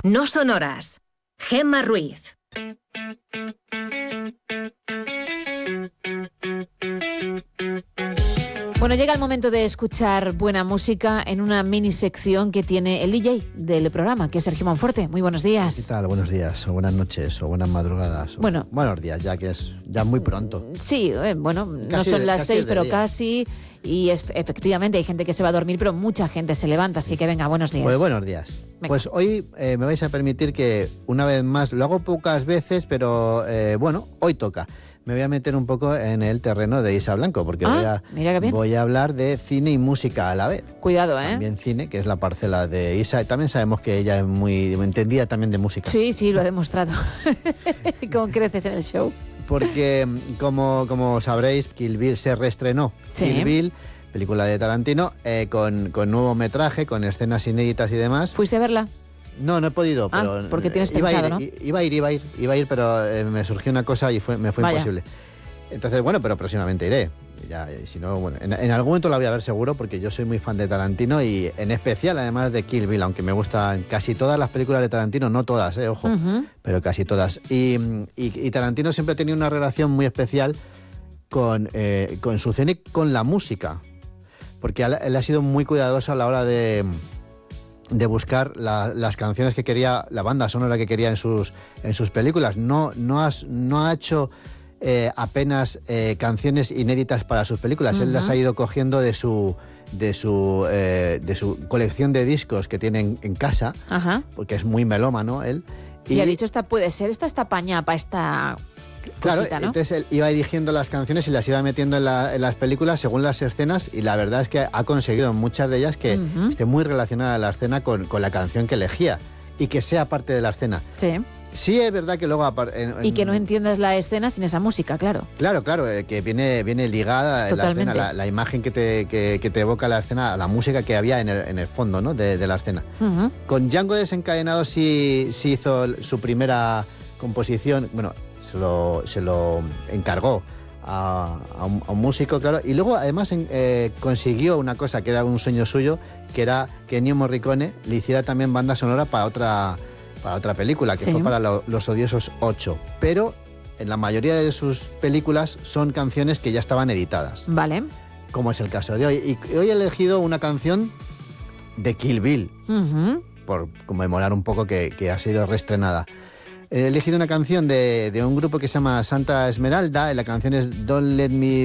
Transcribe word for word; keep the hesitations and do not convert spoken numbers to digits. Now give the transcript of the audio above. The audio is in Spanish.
No sonoras. Gemma Ruiz. Bueno, llega el momento de escuchar buena música en una mini sección que tiene el D J del programa, que es Sergio Monforte. Muy buenos días. ¿Qué tal? Buenos días, o buenas noches, o buenas madrugadas. O bueno, buenos días, ya que es ya muy pronto. Sí, eh, bueno, casi no son de, las seis, pero día. casi. Y es, efectivamente hay gente que se va a dormir, pero mucha gente se levanta, así que venga, buenos días. Pues buenos días. Venga. Pues hoy eh, me vais a permitir que una vez más, lo hago pocas veces, pero eh, bueno, hoy toca. Me voy a meter un poco en el terreno de Isa Blanco, porque ah, voy, a, mira qué bien. voy a hablar de cine y música a la vez. Cuidado, ¿eh? También cine, que es la parcela de Isa. También sabemos que ella es muy entendida también de música. Sí, sí, lo ha demostrado. Con creces en el show. Porque, como, como sabréis, Kill Bill se reestrenó. Sí. Kill Bill, película de Tarantino, eh, con, con nuevo metraje, con escenas inéditas y demás. ¿Fuiste a verla? No, no he podido, Ah, pero porque tienes iba pensado, a ir, ¿no? Iba a ir, iba a ir, iba a ir, pero eh, me surgió una cosa y fue, me fue Vaya. imposible. Entonces, bueno, pero próximamente iré. Ya, y si no, bueno, en, en algún momento la voy a ver seguro, porque yo soy muy fan de Tarantino y en especial, además de Kill Bill, aunque me gustan casi todas las películas de Tarantino, no todas, eh, ojo, Uh-huh. pero casi todas. Y, y, y Tarantino siempre ha tenido una relación muy especial con, eh, con su cine y con la música, porque él, él ha sido muy cuidadoso a la hora de, de buscar la, las canciones que quería, la banda sonora que quería en sus, en sus películas. No, no, has, no ha hecho eh, apenas eh, canciones inéditas para sus películas. Uh-huh. Él las ha ido cogiendo de su, de su, eh, de su colección de discos que tiene en, en casa, Ajá. porque es muy melómano él. Y, y ha dicho, esta puede ser, esta está pañapa, esta... Claro, cosita, ¿no? Entonces él iba eligiendo las canciones y las iba metiendo en, la, en las películas según las escenas, y la verdad es que ha conseguido en muchas de ellas que uh-huh. esté muy relacionada la escena con, con la canción que elegía y que sea parte de la escena. Sí. Sí, es verdad que luego... En, en, y que no entiendas la escena sin esa música, claro. Claro, claro, eh, que viene, viene ligada la escena, la, la imagen que te, que, que te evoca la escena, la música que había en el, en el fondo, ¿no?, de, de la escena. Uh-huh. Con Django Desencadenado sí, sí hizo su primera composición, bueno... Se lo, se lo encargó a, a, un, a un músico, claro, y luego además en, eh, consiguió una cosa que era un sueño suyo, que era que Ennio Morricone le hiciera también banda sonora para otra, para otra película, que sí. fue para lo, Los Odiosos ocho, pero en la mayoría de sus películas son canciones que ya estaban editadas. Vale. Como es el caso de hoy. Y hoy he elegido una canción de Kill Bill, uh-huh. por conmemorar un poco que, que ha sido reestrenada. He elegido una canción de, de un grupo que se llama Santa Esmeralda, y la canción es Don't Let Me